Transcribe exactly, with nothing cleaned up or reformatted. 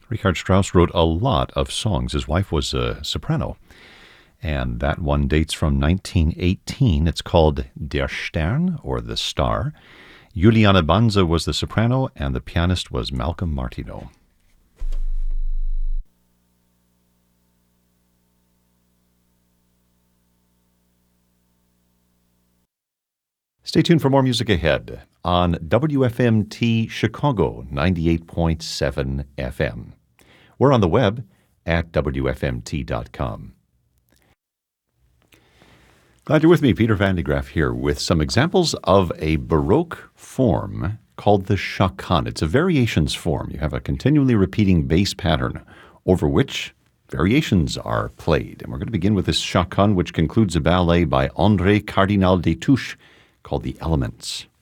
Richard Strauss wrote a lot of songs. His wife was a soprano, and that one dates from nineteen eighteen. It's called Der Stern, or The Star. Juliana Banza was the soprano, and the pianist was Malcolm Martineau. Stay tuned for more music ahead on W F M T Chicago ninety-eight point seven F M. We're on the web at W F M T dot com. Glad you're with me, Peter Van de Graaff here with some examples of a Baroque form called the chaconne. It's a variations form. You have a continually repeating bass pattern over which variations are played. And we're going to begin with this chaconne, which concludes a ballet by André Cardinal Destouches called The Elements.